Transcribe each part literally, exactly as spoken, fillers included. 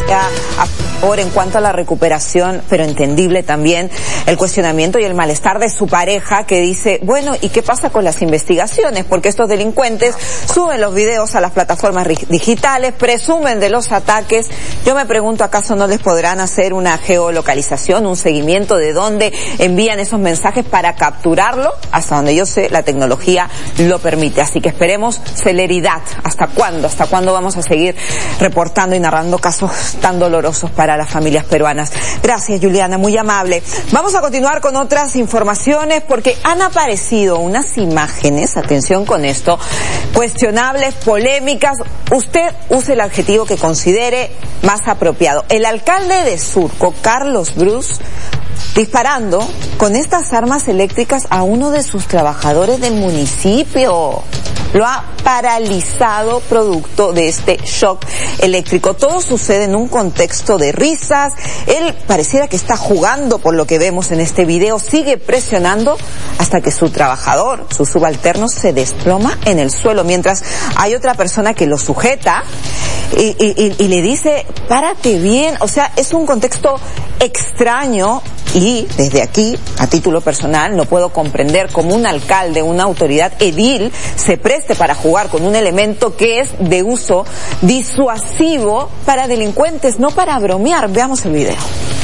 Ahora, en cuanto a la recuperación, pero entendible también el cuestionamiento y el malestar de su pareja, que dice, bueno, ¿y qué pasa con las investigaciones? Porque estos delincuentes suben los videos a las plataformas digitales, presumen de los ataques. Yo me pregunto, ¿acaso no les podrán hacer una geolocalización, un seguimiento de dónde envían esos mensajes para capturarlo? Hasta donde yo sé, la tecnología lo permite. Así que esperemos celeridad. ¿Hasta cuándo? ¿Hasta cuándo vamos a seguir reportando y narrando casos tan dolorosos para las familias peruanas? Gracias, Juliana, muy amable. Vamos a continuar con otras informaciones porque han aparecido unas imágenes, atención con esto, cuestionables, polémicas. Usted use el adjetivo que considere más apropiado. El alcalde de Surco, Carlos Bruce, disparando con estas armas eléctricas a uno de sus trabajadores del municipio. Lo ha paralizado producto de este shock eléctrico. Todo sucede en un contexto de risas. Él pareciera que está jugando, por lo que vemos en este video. Sigue presionando hasta que su trabajador, su subalterno, se desploma en el suelo, mientras hay otra persona que lo sujeta y, y, y, y le dice, párate bien. O sea, es un contexto extraño. Y desde aquí, a título personal, no puedo comprender cómo un alcalde, una autoridad edil, se preste para jugar con un elemento que es de uso disuasivo para delincuentes, no para bromear. Veamos el video.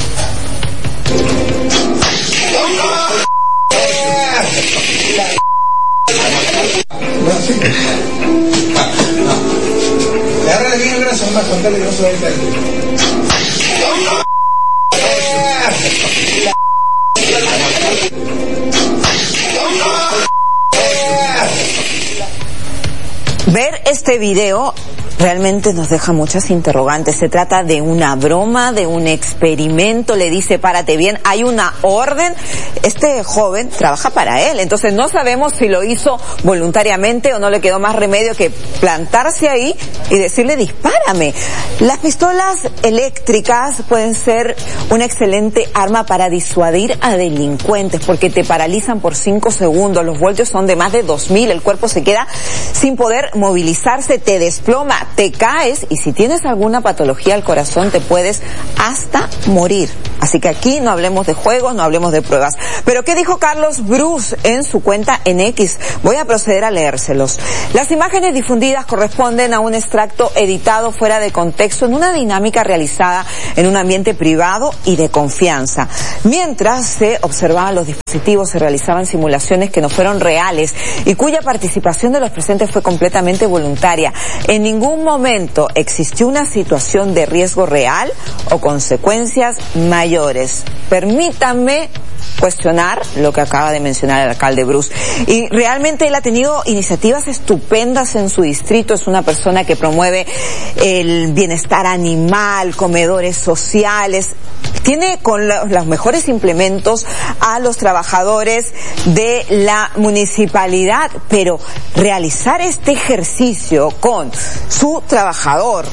Ver este video realmente nos deja muchas interrogantes. Se trata de una broma, de un experimento. Le dice, párate bien, hay una orden. Este joven trabaja para él, entonces no sabemos si lo hizo voluntariamente o no le quedó más remedio que plantarse ahí y decirle, dispárame. Las pistolas eléctricas pueden ser una excelente arma para disuadir a delincuentes porque te paralizan por cinco segundos. Los voltios son de más de dos mil. El cuerpo se queda sin poder movilizarse, te desploma, te caes y si tienes alguna patología al corazón te puedes hasta morir. Así que aquí no hablemos de juegos, no hablemos de pruebas. Pero ¿qué dijo Carlos Bruce en su cuenta en X? Voy a proceder a leérselos. Las imágenes difundidas corresponden a un extracto editado fuera de contexto en una dinámica realizada en un ambiente privado y de confianza. Mientras se observaban los dispositivos, se realizaban simulaciones que no fueron reales y cuya participación de los presentes fue completamente voluntaria. En ningún momento existió una situación de riesgo real o consecuencias mayores. Permítanme cuestionar lo que acaba de mencionar el alcalde Bruce. Y realmente él ha tenido iniciativas estupendas en su distrito. Es una persona que promueve el bienestar animal, comedores sociales. Tiene con los mejores implementos a los trabajadores de la municipalidad, pero realizar este ejercicio con su trabajador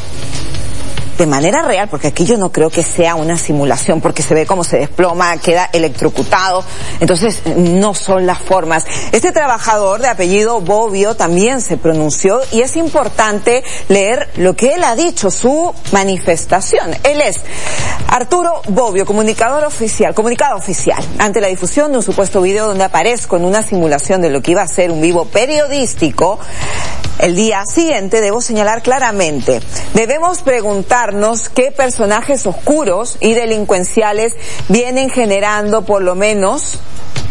de manera real, porque aquí yo no creo que sea una simulación, porque se ve cómo se desploma, queda electrocutado, entonces no son las formas. Este trabajador de apellido Bobbio también se pronunció y es importante leer lo que él ha dicho, su manifestación. Él es Arturo Bobbio, comunicador oficial, comunicado oficial, ante la difusión de un supuesto video donde aparezco en una simulación de lo que iba a ser un vivo periodístico. El día siguiente debo señalar claramente, debemos preguntarnos qué personajes oscuros y delincuenciales vienen generando por lo menos,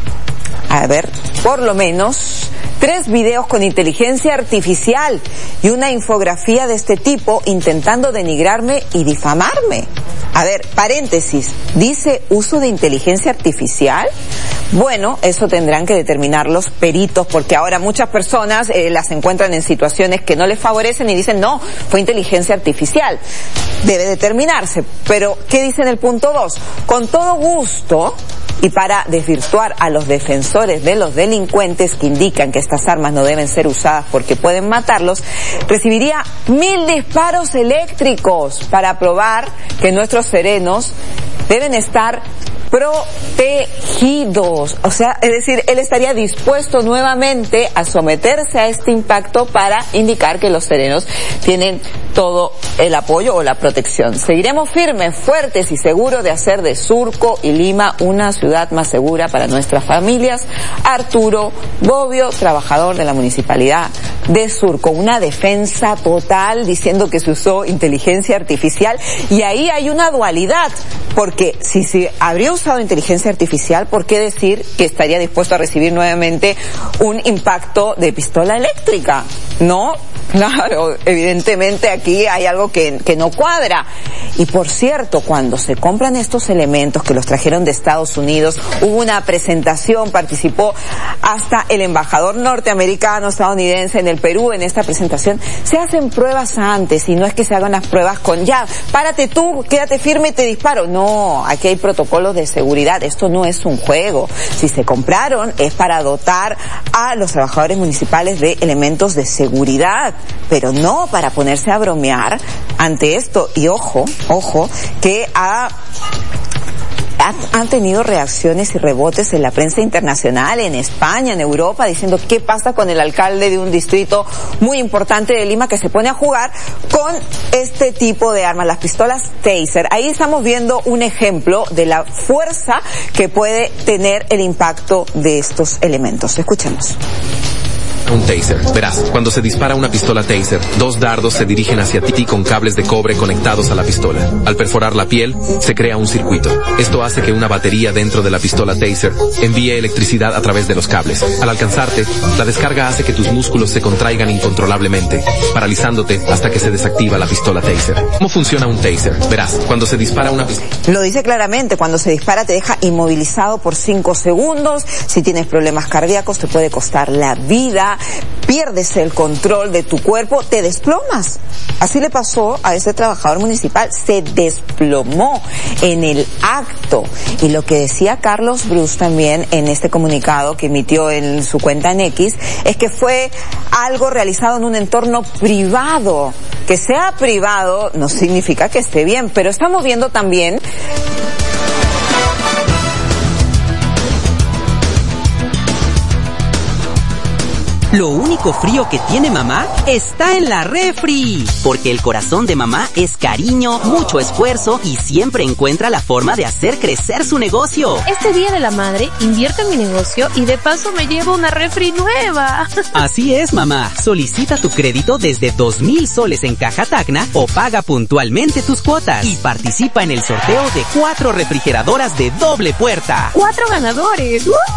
a ver, por lo menos tres videos con inteligencia artificial y una infografía de este tipo intentando denigrarme y difamarme. A ver, paréntesis, ¿dice uso de inteligencia artificial? Bueno, eso tendrán que determinar los peritos, porque ahora muchas personas eh, las encuentran en situaciones que no les favorecen y dicen, no, fue inteligencia artificial. Debe determinarse. Pero, ¿qué dice en el punto dos? Con todo gusto, y para desvirtuar a los defensores de los delincuentes que indican que estas armas no deben ser usadas porque pueden matarlos, recibiría mil disparos eléctricos para probar que nuestros serenos deben estar protegidos. O sea, es decir, él estaría dispuesto nuevamente a someterse a este impacto para indicar que los serenos tienen todo el apoyo o la protección. Seguiremos firmes, fuertes y seguros de hacer de Surco y Lima una ciudad más segura para nuestras familias. Arturo Bobbio, trabajador de la Municipalidad de Surco. Una defensa total diciendo que se usó inteligencia artificial, y ahí hay una dualidad, porque si se habría usado inteligencia artificial, ¿por qué decir que estaría dispuesto a recibir nuevamente un impacto de pistola eléctrica? No, claro, evidentemente aquí hay algo que, que no cuadra. Y por cierto, cuando se compran estos elementos que los trajeron de Estados Unidos, hubo una presentación, participó hasta el embajador norteamericano, estadounidense en el Perú en esta presentación. Se hacen pruebas antes, y no es que se hagan las pruebas con ya, párate tú, quédate firme y te disparo. No, aquí hay protocolos de seguridad, esto no es un juego. Si se compraron es para dotar a los trabajadores municipales de elementos de seguridad, pero no para ponerse a bromear ante esto. Y ojo, ojo, que ha... han tenido reacciones y rebotes en la prensa internacional, en España, en Europa, diciendo qué pasa con el alcalde de un distrito muy importante de Lima que se pone a jugar con este tipo de armas, las pistolas Taser. Ahí estamos viendo un ejemplo de la fuerza que puede tener el impacto de estos elementos. Escuchemos. Un taser. Verás, cuando se dispara una pistola taser, dos dardos se dirigen hacia ti con cables de cobre conectados a la pistola. Al perforar la piel, se crea un circuito. Esto hace que una batería dentro de la pistola taser envíe electricidad a través de los cables. Al alcanzarte, la descarga hace que tus músculos se contraigan incontrolablemente, paralizándote hasta que se desactiva la pistola taser. ¿Cómo funciona un taser? Verás, cuando se dispara una pistola... Lo dice claramente, cuando se dispara te deja inmovilizado por cinco segundos. Si tienes problemas cardíacos te puede costar la vida. Pierdes el control de tu cuerpo, te desplomas. Así le pasó a ese trabajador municipal, se desplomó en el acto. Y lo que decía Carlos Bruce también en este comunicado que emitió en su cuenta en X, es que fue algo realizado en un entorno privado. Que sea privado no significa que esté bien, pero estamos viendo también... Lo único frío que tiene mamá está en la refri. Porque el corazón de mamá es cariño, mucho esfuerzo y siempre encuentra la forma de hacer crecer su negocio. Este Día de la Madre, invierto en mi negocio y de paso me llevo una refri nueva. Así es, mamá. Solicita tu crédito desde dos mil soles en Caja Tacna o paga puntualmente tus cuotas. Y participa en el sorteo de cuatro refrigeradoras de doble puerta. ¡Cuatro ganadores! ¡Uh!